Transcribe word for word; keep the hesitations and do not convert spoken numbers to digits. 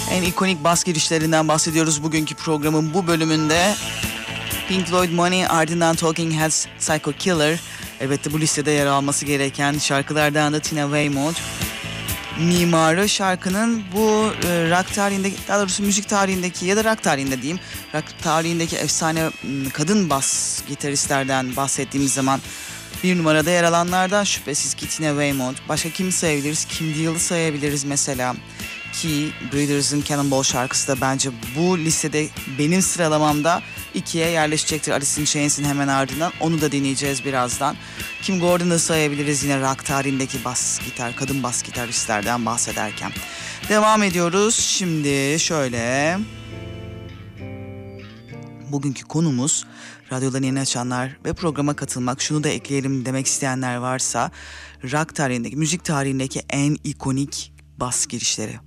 En ikonik bas girişlerinden bahsediyoruz bugünkü programın bu bölümünde. Pink Floyd Money, ardından Talking Heads Psycho Killer. Elbette bu listede yer alması gereken şarkılardan da Tina Weymouth. Mimarı şarkının bu e, rock tarihindeki, daha doğrusu müzik tarihindeki ya da rock tarihinde diyeyim, rock tarihindeki efsane kadın bas gitaristlerden bahsettiğimiz zaman bir numarada yer alanlardan şüphesiz ki Tina Weymouth. Başka kimi sayabiliriz? Kim Deal'ı sayabiliriz mesela. Ki Breeders'ın Cannonball şarkısı da bence bu listede benim sıralamamda ikiye yerleşecektir. Alice in Chains'in hemen ardından. Onu da dinleyeceğiz birazdan. Kim Gordon'ı sayabiliriz yine rock tarihindeki bas gitar, kadın bas gitaristlerden bahsederken. Devam ediyoruz. Şimdi şöyle. Bugünkü konumuz radyodan yeni açanlar ve programa katılmak, şunu da ekleyelim demek isteyenler varsa rock tarihindeki, müzik tarihindeki en ikonik bas girişleri.